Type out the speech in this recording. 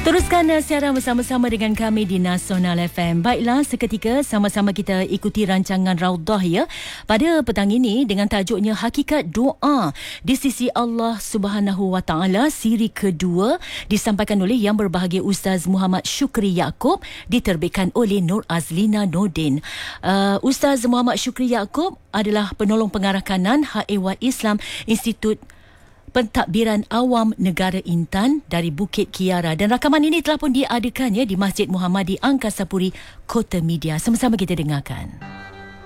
Teruskan siaran bersama-sama dengan kami di Nasional FM. Baiklah, seketika sama-sama kita ikuti rancangan Raudah ya. Pada petang ini dengan tajuknya Hakikat Doa di sisi Allah Subhanahu Wa Taala, siri kedua disampaikan oleh Yang Berbahagia Ustaz Muhammad Syukri Yaakob, diterbitkan oleh Nur Azlina Nordin. Ustaz Muhammad Syukri Yaakob adalah penolong pengarah kanan Hak Ehwal Islam Institut Pentadbiran Awam Negara Intan dari Bukit Kiara, dan rakaman ini telah pun diadakannya di Masjid Muhammadi Angkasa Puri, Kota Media. Sama-sama kita dengarkan.